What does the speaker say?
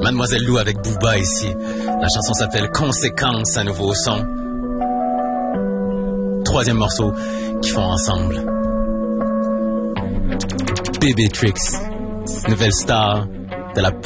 Mademoiselle Lou avec Booba ici. La chanson s'appelle Conséquence, un nouveau son. Troisième morceau qu'ils font ensemble. Baby Tricks, nouvelle star de la